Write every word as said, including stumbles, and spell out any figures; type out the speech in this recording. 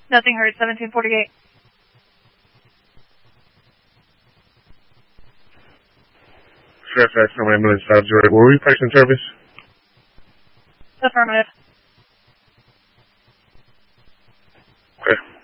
Nothing heard, seventeen forty-eight. Fairfax, no ambulance, five zero eight. Were we placed in service? Affirmative. Okay.